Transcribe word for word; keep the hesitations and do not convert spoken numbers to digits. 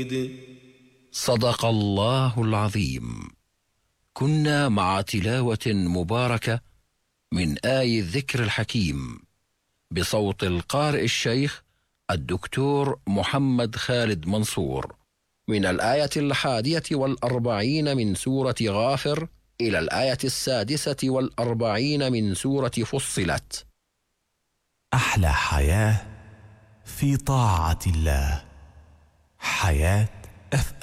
صدق الله العظيم. كنا مع تلاوة مباركة من آي الذكر الحكيم بصوت القارئ الشيخ الدكتور محمد خالد منصور، من الآية الحادية والأربعين من سورة غافر إلى الآية السادسة والأربعين من سورة فصلت. أحلى حياة في طاعة الله، حياة أف